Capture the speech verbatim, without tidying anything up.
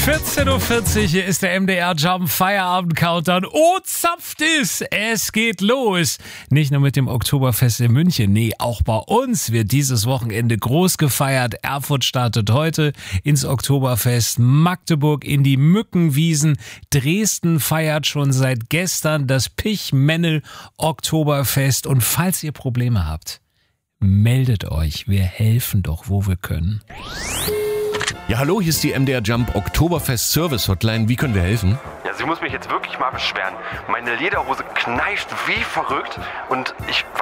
vierzehn Uhr vierzig, hier ist der M D R Jump Feierabend Countdown. Oh, zapft es! Es geht los! Nicht nur mit dem Oktoberfest in München, nee, auch bei uns wird dieses Wochenende groß gefeiert. Erfurt startet heute ins Oktoberfest, Magdeburg in die Mückenwiesen, Dresden feiert schon seit gestern das Pichmennel Oktoberfest. Und falls ihr Probleme habt, meldet euch, wir helfen doch, wo wir können. Ja, hallo, hier ist die M D R Jump Oktoberfest Service Hotline. Wie können wir helfen? Ja, sie muss mich jetzt wirklich mal beschweren. Meine Lederhose kneift wie verrückt und ich